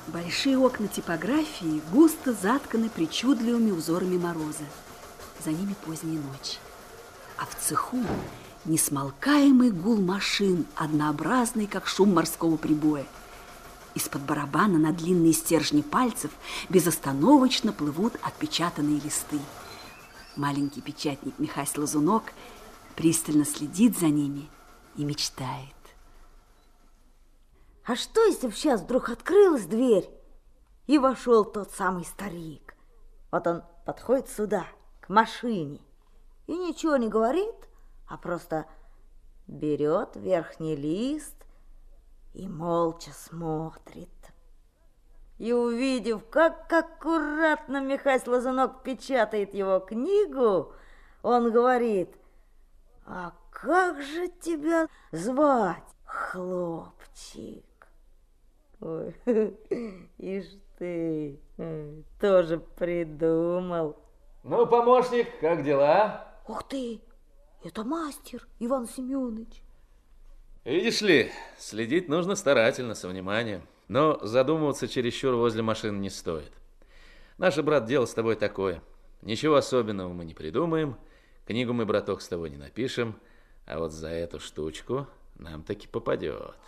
Большие окна типографии густо затканы причудливыми узорами мороза. За ними поздняя ночь. А в цеху несмолкаемый гул машин, однообразный, как шум морского прибоя. Из-под барабана на длинные стержни пальцев безостановочно плывут отпечатанные листы. Маленький печатник Михась Лазунок пристально следит за ними и мечтает. А что, если бы сейчас вдруг открылась дверь и вошел тот самый старик? Вот он подходит сюда, к машине, и ничего не говорит, а просто берет верхний лист и молча смотрит. И увидев, как аккуратно Михась Лазунок печатает его книгу, он говорит: «А как же тебя звать, хлопчик?» Ой, ишь ты, тоже придумал. Ну, помощник, как дела? Ух ты, это мастер Иван Семенович. Видишь ли, следить нужно старательно, со вниманием. Но задумываться чересчур возле машин не стоит. Наше, брат, дело с тобой такое. Ничего особенного мы не придумаем, книгу мы, браток, с тобой не напишем, а вот за эту штучку нам таки попадет.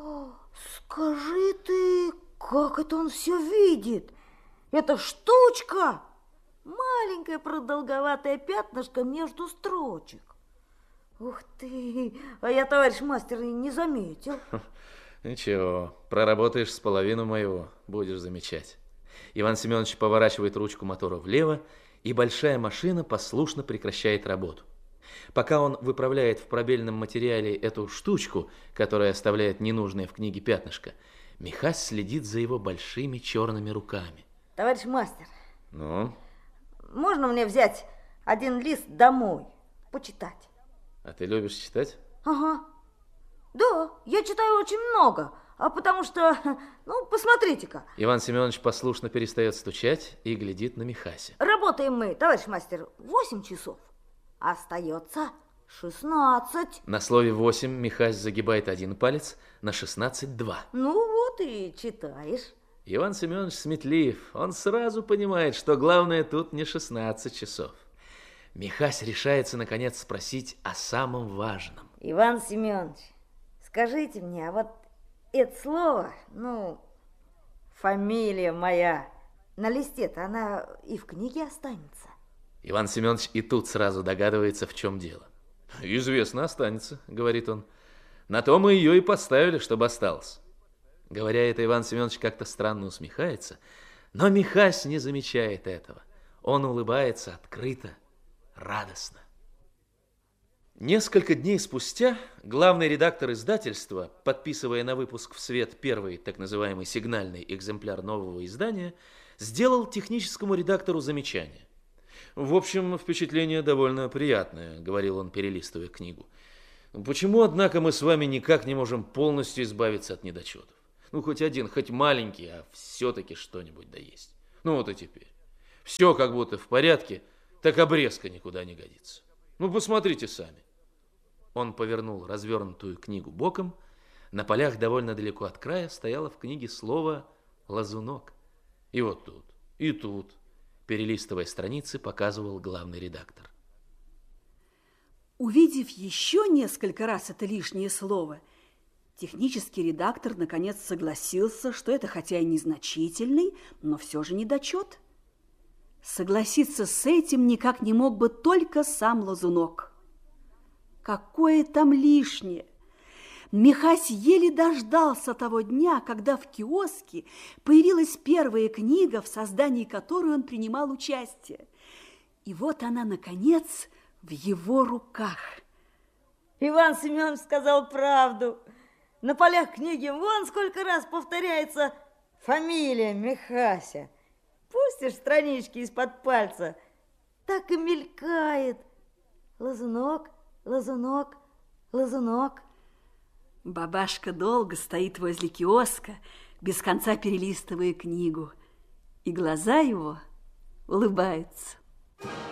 Скажи ты, как это он все видит? Это штучка, маленькое продолговатое пятнышко между строчек. Ух ты, а я, товарищ мастер, не заметил. Ничего, проработаешь с половину моего, будешь замечать. Иван Семенович поворачивает ручку мотора влево, и большая машина послушно прекращает работу. Пока он выправляет в пробельном материале эту штучку, которая оставляет ненужное в книге пятнышко, Михась следит за его большими черными руками. Товарищ мастер, ну? Можно мне взять один лист домой, почитать? А ты любишь читать? Ага. Да, я читаю очень много, а потому что, посмотрите-ка. Иван Семенович послушно перестает стучать и глядит на Михася. Работаем мы, товарищ мастер, 8 часов. Остается 16. На слове 8 Михась загибает один палец, на 16 2. Ну вот и читаешь. Иван Семенович сметлив, он сразу понимает, что главное тут не 16 часов. Михась решается наконец спросить о самом важном. Иван Семенович, скажите мне, а вот это слово, фамилия моя, на листе-то она и в книге останется? Иван Семенович и тут сразу догадывается, в чем дело. «Известно, останется», — говорит он. «На то мы ее и поставили, чтобы осталось». Говоря это, Иван Семенович как-то странно усмехается, но Михась не замечает этого. Он улыбается открыто, радостно. Несколько дней спустя главный редактор издательства, подписывая на выпуск в свет первый так называемый сигнальный экземпляр нового издания, сделал техническому редактору замечание. «В общем, впечатление довольно приятное», — говорил он, перелистывая книгу. «Почему, однако, мы с вами никак не можем полностью избавиться от недочетов? Хоть один, хоть маленький, а все-таки что-нибудь да есть. Вот и теперь. Все как будто в порядке, так обрезка никуда не годится. Посмотрите сами». Он повернул развернутую книгу боком. На полях довольно далеко от края стояло в книге слово «Лазунок». И вот тут, и тут, перелистывая страницы, показывал главный редактор. Увидев еще несколько раз это лишнее слово, технический редактор наконец согласился, что это хотя и незначительный, но все же недочет. Согласиться с этим никак не мог бы только сам Лазунок. Какое там лишнее? Михась еле дождался того дня, когда в киоске появилась первая книга, в создании которой он принимал участие. И вот она, наконец, в его руках. Иван Семенович сказал правду. На полях книги вон сколько раз повторяется фамилия Михася. Пустишь странички из-под пальца, так и мелькает. Лазунок, Лазунок, Лазунок. Бабашка долго стоит возле киоска, без конца перелистывая книгу, и глаза его улыбаются.